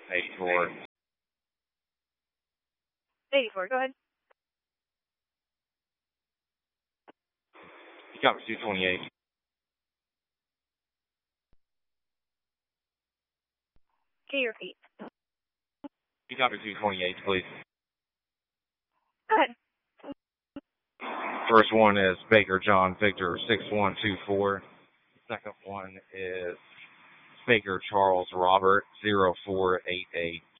84. 84, go ahead. Copy 228. Can you repeat? Copy 228, please. Go ahead. First one is Baker John Victor 6124. Second one is Baker Charles Robert 0488.